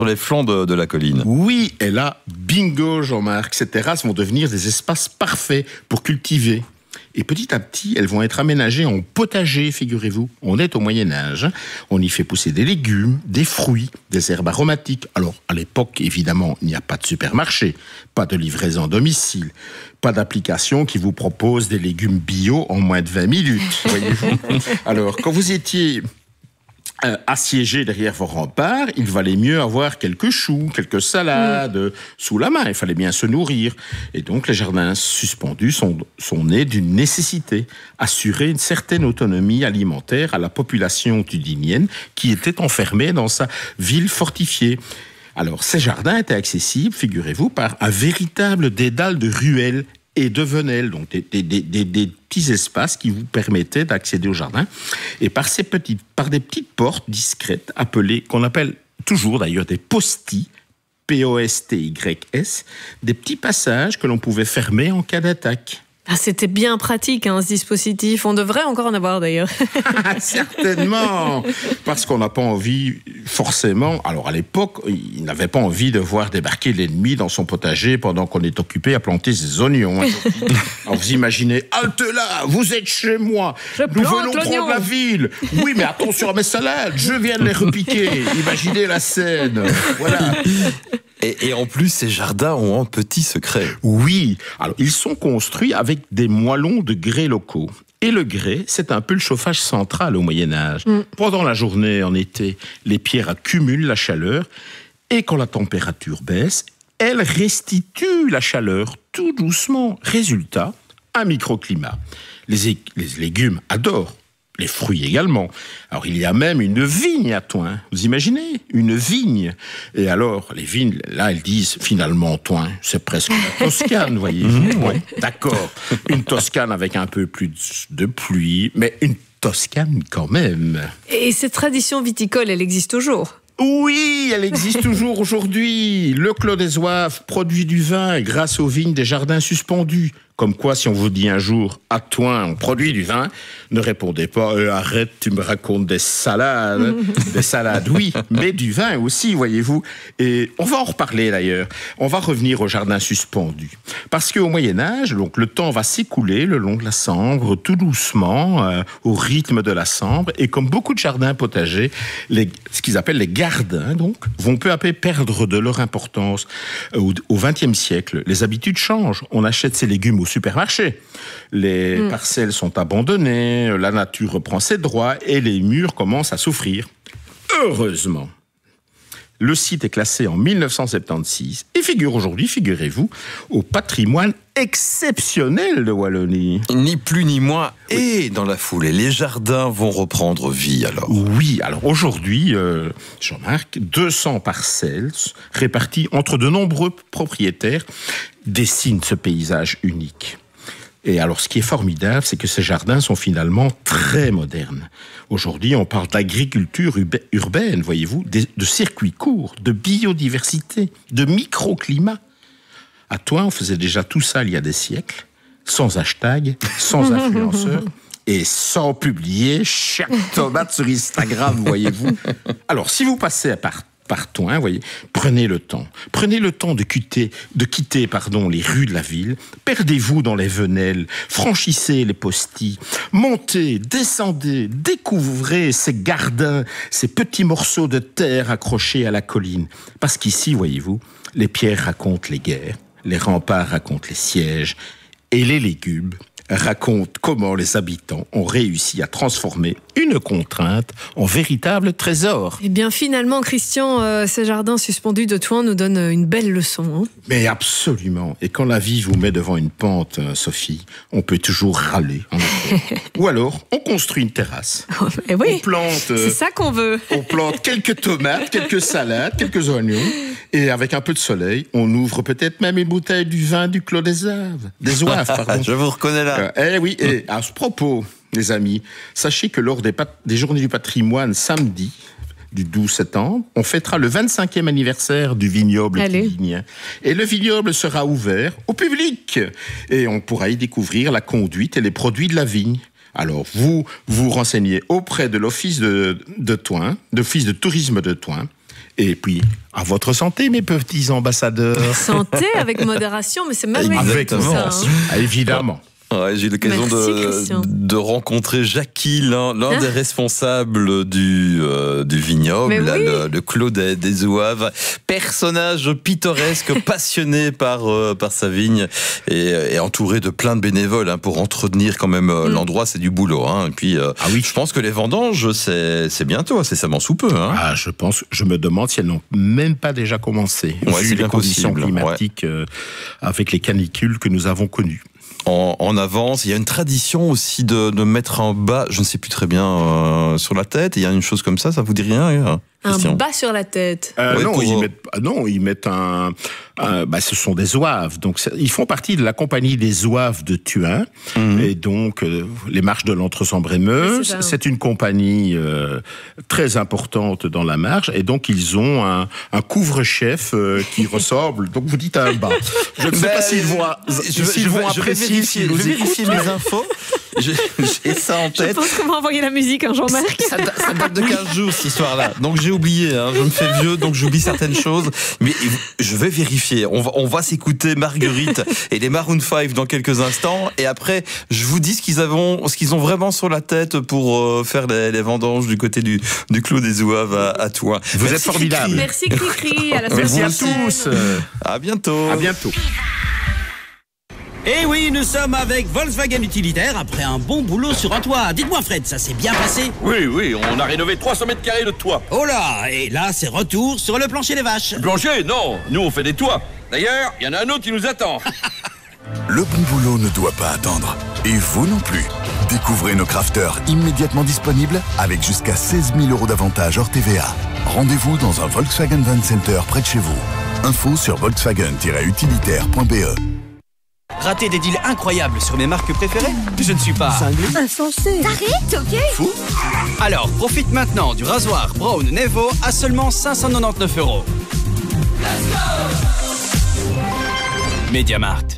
sur les flancs de la colline. Oui, et là, bingo Jean-Marc, ces terrasses vont devenir des espaces parfaits pour cultiver. Et petit à petit, elles vont être aménagées en potager, figurez-vous. On est au Moyen-Âge. On y fait pousser des légumes, des fruits, des herbes aromatiques. Alors, à l'époque, évidemment, il n'y a pas de supermarché, pas de livraison à domicile, pas d'application qui vous propose des légumes bio en moins de 20 minutes, voyez-vous. Alors, quand vous étiez assiégés derrière vos remparts, il valait mieux avoir quelques choux, quelques salades sous la main. Il fallait bien se nourrir. Et donc, les jardins suspendus sont nés d'une nécessité, assurer une certaine autonomie alimentaire à la population tudinienne qui était enfermée dans sa ville fortifiée. Alors, ces jardins étaient accessibles, figurez-vous, par un véritable dédale de ruelles et de venelles, donc des petits espaces qui vous permettaient d'accéder au jardin, et par des petites portes discrètes qu'on appelle toujours d'ailleurs des postis, P-O-S-T-Y-S, des petits passages que l'on pouvait fermer en cas d'attaque. Ah, c'était bien pratique, ce dispositif. On devrait encore en avoir, d'ailleurs. Certainement, parce qu'on n'a pas envie, forcément... Alors, à l'époque, il n'avait pas envie de voir débarquer l'ennemi dans son potager pendant qu'on est occupé à planter ses oignons. Alors, vous imaginez, halte là, vous êtes chez moi, nous venons prendre la ville. Oui, mais attention à mes salades, je viens de les repiquer. Imaginez la scène, voilà. Et en plus, ces jardins ont un petit secret. Oui, alors ils sont construits avec des moellons de grès locaux. Et le grès, c'est un peu le chauffage central au Moyen-Âge. Pendant la journée, en été, les pierres accumulent la chaleur. Et quand la température baisse, elles restituent la chaleur tout doucement. Résultat, un microclimat. Les légumes adorent. Les fruits également. Alors, il y a même une vigne à Thoin. Vous imaginez ? Une vigne. Et alors, les vignes, là, elles disent finalement Thoin, c'est presque la Toscane, voyez-vous. Ouais, d'accord. Une Toscane avec un peu plus de pluie, mais une Toscane quand même. Et cette tradition viticole, elle existe toujours ? Oui, elle existe toujours aujourd'hui. Le Clos des Oeufs produit du vin grâce aux vignes des jardins suspendus. Comme quoi, si on vous dit un jour, à Thoin, on produit du vin, ne répondez pas, arrête, tu me racontes des salades. Des salades, oui, mais du vin aussi, voyez-vous. Et on va en reparler d'ailleurs. On va revenir au jardin suspendu. Parce qu'au Moyen-Âge, donc, le temps va s'écouler le long de la Sambre, tout doucement, au rythme de la Sambre. Et comme beaucoup de jardins potagers, ce qu'ils appellent les gardins, donc, vont peu à peu perdre de leur importance. Au XXe siècle, les habitudes changent. On achète ses légumes au supermarché. Les parcelles sont abandonnées, la nature reprend ses droits et les murs commencent à souffrir. Heureusement, le site est classé en 1976 et figure aujourd'hui, figurez-vous, au patrimoine exceptionnel de Wallonie. Ni plus ni moins. Et dans la foulée, les jardins vont reprendre vie alors. Oui, alors aujourd'hui, Jean-Marc, 200 parcelles réparties entre de nombreux propriétaires dessinent ce paysage unique. Et alors, ce qui est formidable, c'est que ces jardins sont finalement très modernes. Aujourd'hui, on parle d'agriculture urbaine, voyez-vous, de circuits courts, de biodiversité, de microclimat. À Thoin, on faisait déjà tout ça il y a des siècles, sans hashtag, sans influenceurs, et sans publier chaque tomate sur Instagram, voyez-vous. Alors, si vous passez par Thoin, voyez, prenez le temps de quitter les rues de la ville, perdez-vous dans les venelles, franchissez les postis, montez, descendez, découvrez ces gardins, ces petits morceaux de terre accrochés à la colline. Parce qu'ici, voyez-vous, les pierres racontent les guerres, les remparts racontent les sièges, et les légumes racontent comment les habitants ont réussi à transformer une contrainte en véritable trésor. Eh bien, finalement, Christian, ces jardins suspendus de Thoin nous donnent une belle leçon. Mais absolument. Et quand la vie vous met devant une pente, Sophie, on peut toujours râler. Ou alors, on construit une terrasse. Eh oui, on plante, c'est ça qu'on veut. On plante quelques tomates, quelques salades, quelques oignons. Et avec un peu de soleil, on ouvre peut-être même une bouteille du vin du Clos des Oeufs. Des Oeufs, pardon. Je vous reconnais là. Oui, et à ce propos, les amis, sachez que lors des Journées du patrimoine, samedi, du 12 septembre, on fêtera le 25e anniversaire du vignoble tudinien. Et le vignoble sera ouvert au public. Et on pourra y découvrir la conduite et les produits de la vigne. Alors, vous vous renseignez auprès de l'office de Thoin, d'office de tourisme de Thoin, Et puis, à votre santé, mes petits ambassadeurs. Santé avec modération, mais c'est merveilleux Avec tout ça. évidemment. Ouais, j'ai eu l'occasion de rencontrer Jackie, l'un des responsables du vignoble, là, le Clos des Zouaves. Personnage pittoresque, passionné par sa vigne et entouré de plein de bénévoles pour entretenir quand même l'endroit, c'est du boulot. Et puis, je pense que les vendanges, c'est bientôt, incessamment sous peu. Je me demande si elles n'ont même pas déjà commencé, vu les conditions climatiques avec les canicules que nous avons connues. En avance, il y a une tradition aussi de mettre un bas, je ne sais plus très bien, sur la tête. Il y a une chose comme ça vous dit rien, Christian? Un bas sur la tête. Ils mettent ce sont des zouaves. Donc, ils font partie de la compagnie des zouaves de Thuin. Et donc, les marches de l'Entre-Sambre-et-Meuse, c'est une compagnie très importante dans la marche. Et donc, ils ont un couvre-chef qui ressemble. Donc, vous dites un bas. Je ne sais pas s'ils vont apprécier. Je vais vérifier mes infos. J'ai ça en tête. Je pense qu'on va envoyer la musique, Jean-Marc. Ça date de 15 jours, cette histoire-là. Donc j'ai oublié, je me fais vieux, donc j'oublie certaines choses. Mais je vais vérifier. On va s'écouter Marguerite et les Maroon 5 dans quelques instants. Et après, je vous dis ce qu'ils ont vraiment sur la tête pour faire les vendanges du côté du Clos des Zouaves à Thuin. Vous êtes formidable. Merci Cricri. À la semaine Merci à tous. À bientôt. À bientôt. Eh oui, nous sommes avec Volkswagen Utilitaire après un bon boulot sur un toit. Dites-moi Fred, ça s'est bien passé? Oui, on a rénové 300 mètres carrés de toit. Oh là, et là c'est retour sur le plancher des vaches. Le plancher? Non, nous on fait des toits. D'ailleurs, il y en a un autre qui nous attend. Le bon boulot ne doit pas attendre. Et vous non plus. Découvrez nos crafters immédiatement disponibles avec jusqu'à 16 000 € d'avantages hors TVA. Rendez-vous dans un Volkswagen Van Center près de chez vous. Info sur volkswagen-utilitaire.be. Rater des deals incroyables sur mes marques préférées? Je ne suis pas insensé. T'arrêtes, ok? Fou. Alors, profite maintenant du rasoir Brown Nevo à seulement 599 €. MediaMarkt.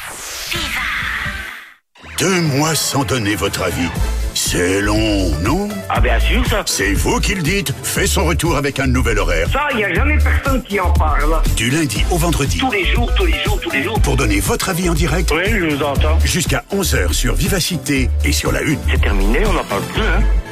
2 mois sans donner votre avis. C'est long, non? Ah bien sûr, ça. C'est vous qui le dites. Fait son retour avec un nouvel horaire. Ça, il n'y a jamais personne qui en parle. Du lundi au vendredi. Tous les jours. Pour donner votre avis en direct. Oui, je vous entends. Jusqu'à 11h sur Vivacité et sur la Une. C'est terminé, on n'en parle plus,